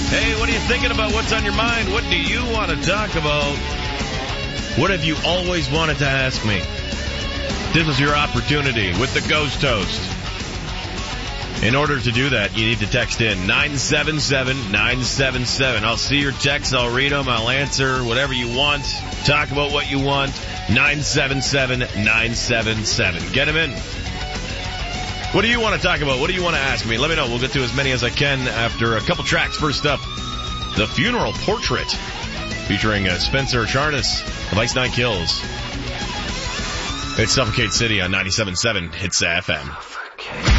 Hey, what are you thinking about? What's on your mind? What do you want to talk about? What have you always wanted to ask me? This is your opportunity with the Ghost Toast. In order to do that, you need to text in 977-977. I'll see your texts. I'll read them. I'll answer whatever you want. Talk about what you want. 977-977. Get them in. What do you want to talk about? What do you want to ask me? Let me know. We'll get to as many as I can after a couple tracks. First up, The Funeral Portrait, featuring Spencer Charnas of Ice Nine Kills. It's Suffocate City on 97.7 Hits FM.